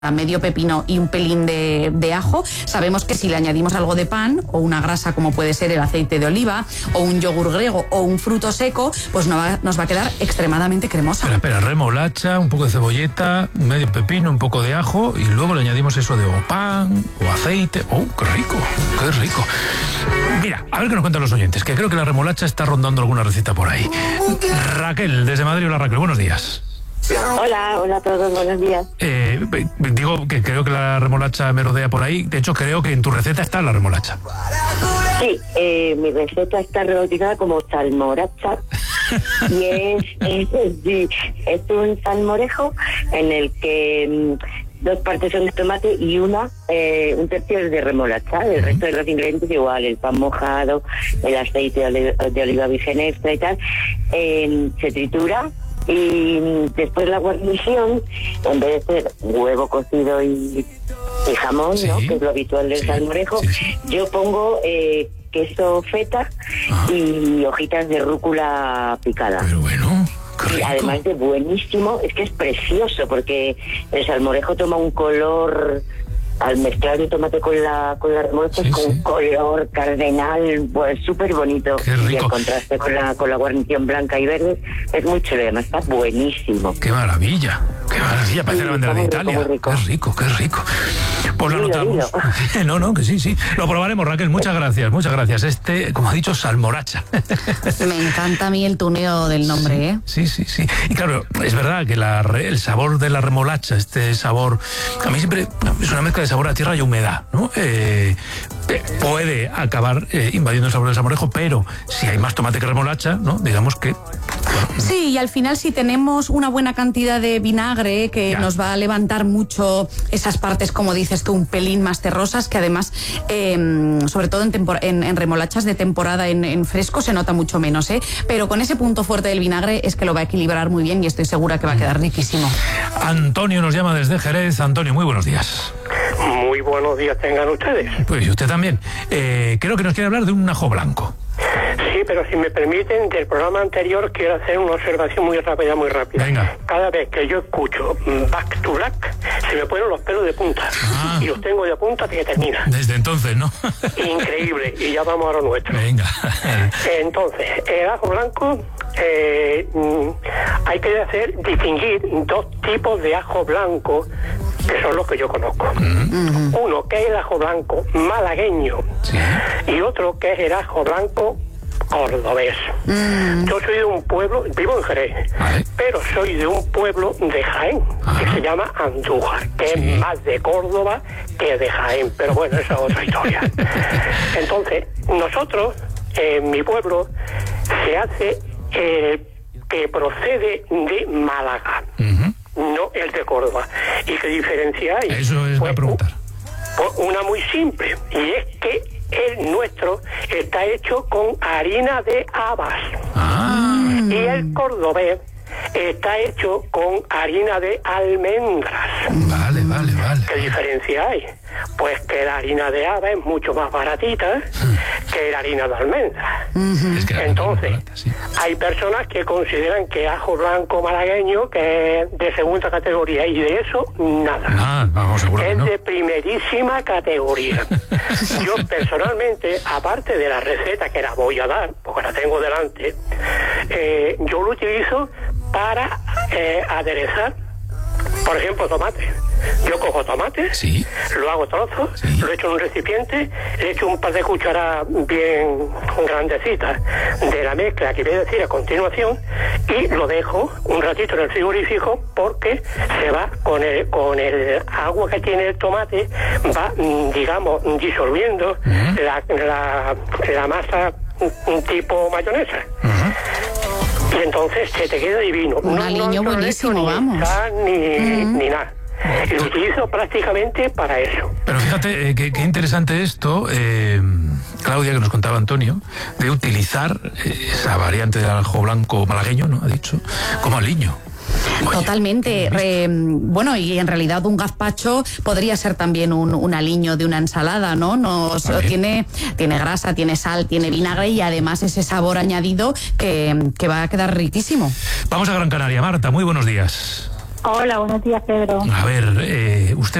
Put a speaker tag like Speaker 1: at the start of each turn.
Speaker 1: medio pepino y un pelín de ajo. Sabemos que si le añadimos algo de pan o una grasa como puede ser el aceite de oliva o un yogur griego o un fruto seco, pues nos va a quedar extremadamente cremosa.
Speaker 2: Espera, remolacha, un poco de cebolleta, medio pepino, un poco de ajo y luego le añadimos eso de o pan o aceite. ¡Oh, qué rico! ¡Qué rico! Mira, a ver qué nos cuentan los oyentes, que creo que la remolacha está rondando alguna receta por ahí. Raquel, desde Madrid. Hola, Raquel, buenos días.
Speaker 3: Hola a todos, buenos días.
Speaker 2: Digo que creo que la remolacha merodea por ahí. De hecho, creo que en tu receta está la remolacha.
Speaker 3: Sí, mi receta está rebautizada como salmoracha y es un salmorejo en el que 2 partes son de tomate y un tercio es de remolacha. El resto de los ingredientes igual, el pan mojado, el aceite de oliva virgen extra y tal, se tritura. Y después la guarnición, en vez de ser huevo cocido y jamón, ¿no?, que es lo habitual del salmorejo, yo pongo queso feta y hojitas de rúcula picada.
Speaker 2: Pero bueno,
Speaker 3: y además de buenísimo, es que es precioso porque el salmorejo toma un color, al mezclar el tomate con la remolacha, con un color cardenal, pues súper bonito. Y el contraste con la guarnición blanca y verde es muy chulo, además está buenísimo.
Speaker 2: ¡Qué maravilla! ¡Qué maravilla! Parece la bandera de Italia. ¡Qué rico, qué rico! Pues lo anotamos. No, que sí. Lo probaremos, Raquel. Muchas gracias, muchas gracias. Como ha dicho, salmoracha.
Speaker 1: Me encanta a mí el tuneo del nombre, ¿eh?
Speaker 2: Sí. Y claro, es verdad que el sabor de la remolacha, este sabor, a mí siempre es una mezcla de sabor a tierra y humedad, ¿no? Puede acabar invadiendo el sabor del salmorejo, pero si hay más tomate que remolacha, ¿no? Digamos que...
Speaker 1: Sí, y al final si tenemos una buena cantidad de vinagre que nos va a levantar mucho esas partes, como dices tú, un pelín más terrosas, que además, sobre todo en remolachas de temporada en fresco se nota mucho menos, pero con ese punto fuerte del vinagre es que lo va a equilibrar muy bien y estoy segura que va a quedar riquísimo.
Speaker 2: Antonio nos llama desde Jerez. Antonio, muy buenos días.
Speaker 4: Muy buenos días tengan ustedes.
Speaker 2: Pues usted también. Creo que nos quiere hablar de un ajo blanco.
Speaker 4: Sí, pero si me permiten, del programa anterior quiero hacer una observación muy rápida.
Speaker 2: Venga.
Speaker 4: Cada vez que yo escucho Back to Black, se me ponen los pelos de punta. Y los tengo de punta hasta que termina.
Speaker 2: Desde entonces, ¿no?
Speaker 4: Increíble. Y ya vamos a lo nuestro.
Speaker 2: Venga.
Speaker 4: Entonces, el ajo blanco, hay que distinguir 2 tipos de ajo blanco, que son los que yo conozco. Uno que es el ajo blanco malagueño, y otro que es el ajo blanco cordobés. Yo soy de un pueblo, vivo en Jerez, pero soy de un pueblo de Jaén, que se llama Andújar, que es más de Córdoba que de Jaén, pero bueno, esa es otra historia. Entonces, nosotros, en mi pueblo, se hace que procede de Málaga, no el de Córdoba. ¿Y qué diferencia hay?
Speaker 2: Eso es la pregunta.
Speaker 4: Una muy simple, y es que el nuestro está hecho con harina de habas. Y el cordobés está hecho con harina de almendras.
Speaker 2: Vale.
Speaker 4: ¿Qué diferencia hay? Pues que la harina de habas es mucho más baratita que la harina de almendras.
Speaker 2: Es que
Speaker 4: entonces,
Speaker 2: barata,
Speaker 4: hay personas que consideran que ajo blanco malagueño que es de segunda categoría, y de eso nada.
Speaker 2: Vamos, seguro que
Speaker 4: es
Speaker 2: no.
Speaker 4: de primerísima categoría. Yo personalmente, aparte de la receta que la voy a dar, porque la tengo delante, yo lo utilizo para aderezar, por ejemplo, tomate. Yo cojo tomate, lo hago trozos, lo echo en un recipiente, le echo un par de cucharadas bien grandecitas de la mezcla que voy a decir a continuación, y lo dejo un ratito en el frigorífico, porque se va con el agua que tiene el tomate, va, digamos, disolviendo la masa tipo mayonesa. Y entonces se te queda divino.
Speaker 1: Un aliño buenísimo, vamos.
Speaker 4: Ni nada. Y lo utilizo prácticamente para eso.
Speaker 2: Pero fíjate, qué interesante esto, Claudia, que nos contaba Antonio, de utilizar esa variante del ajo blanco malagueño, ¿no? Ha dicho, como aliño.
Speaker 1: Totalmente. Bueno, y en realidad un gazpacho podría ser también un aliño de una ensalada, ¿no? Tiene grasa, tiene sal, tiene vinagre y además ese sabor añadido que va a quedar riquísimo.
Speaker 2: Vamos a Gran Canaria. Marta, muy buenos días.
Speaker 5: Hola, buenos días, Pedro.
Speaker 2: A ver, usted